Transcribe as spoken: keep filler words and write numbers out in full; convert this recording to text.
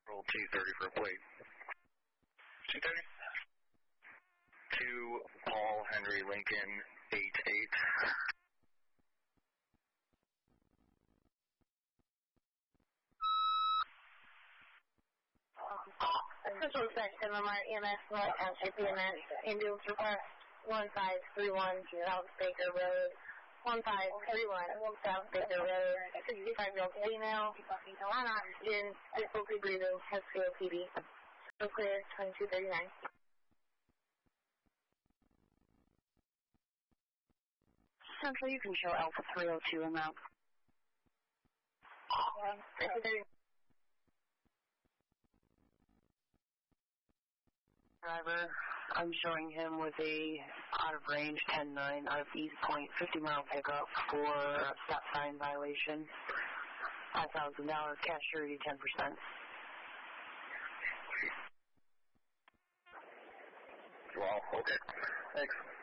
Roll two thirty for a plate. two thirty? two Paul Henry Lincoln eight eight. Central Section Lamar E M S North Township E M S ambulance report one five three one South Baker Road. one five three one South Baker Road. sixty-five-year-old female on oxygen, difficulty breathing, has C O P D. So clear, twenty-two thirty-nine. Central, you can show Alpha three oh two in that. Driver, I'm showing him with a out of range ten nine out of East Point fifty mile pickup for a stop sign violation. five thousand dollars cash surety ten percent. Wow, okay. Thanks.